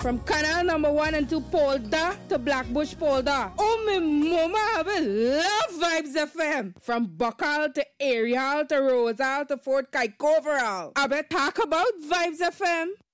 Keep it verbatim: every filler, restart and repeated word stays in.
From Canal Number One and Two Polda to Blackbush Polda. Oh, my mama, I will love Vibes F M. From Buckle to Ariel to Rosal to Fort Kaikoveral. I bet talk about Vibes F M.